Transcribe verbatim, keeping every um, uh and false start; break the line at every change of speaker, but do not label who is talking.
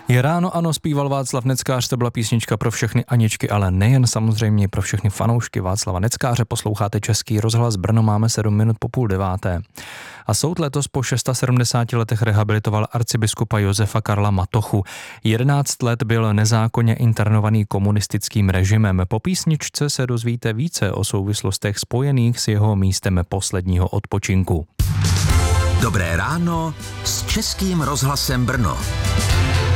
Je ráno, ano, zpíval Václav Neckář, to byla písnička pro všechny Aničky, ale nejen, samozřejmě pro všechny fanoušky Václava Neckáře. Posloucháte Český rozhlas Brno, máme sedm minut po půl deváté. A soud letos po sedmdesáti šesti letech rehabilitoval arcibiskupa Josefa Karla Matochu. jedenáct let byl nezákonně internovaný komunistickým režimem. Po písničce se dozvíte více o souvislostech spojených s jeho místem posledního odpočinku.
Dobré ráno s Českým rozhlasem Brno.